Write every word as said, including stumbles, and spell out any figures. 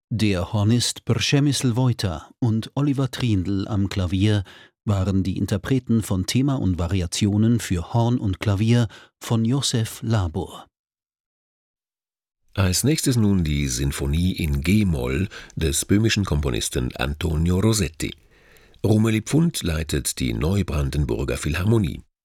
Der Hornist Przemysl Wojta und Oliver Triendl am Klavier waren die Interpreten von Thema und Variationen für Horn und Klavier von Josef Labor. Als nächstes nun die Sinfonie in G-Moll des böhmischen Komponisten Antonio Rosetti. Rumeli Pfund leitet die Neubrandenburger Philharmonie.